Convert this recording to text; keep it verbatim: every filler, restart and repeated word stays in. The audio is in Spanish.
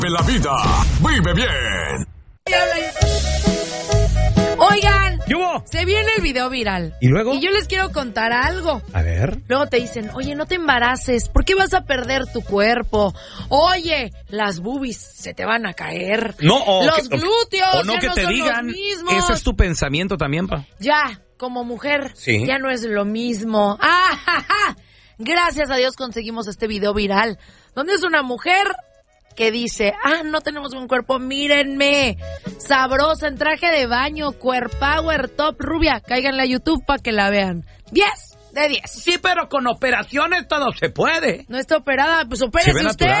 La vida, vive bien. Oigan, ¿qué hubo? Se viene el video viral. ¿Y luego? Y yo les quiero contar algo. A ver. Luego te dicen, oye, no te embaraces, ¿por qué vas a perder tu cuerpo? Oye, las boobies se te van a caer. No, o los que, glúteos o no ya que no te son digan. los mismos. Ese es tu pensamiento también, pa. Ya, como mujer, sí. Ya no es lo mismo. ¡Ah, ja, ja! Gracias a Dios conseguimos este video viral, donde es una mujer que dice, ah, no tenemos buen cuerpo, mírenme, sabrosa, en traje de baño, core power, top, rubia, cáiganle a YouTube para que la vean. diez de diez. Sí, pero con operaciones todo se puede. No está operada, pues opérese usted.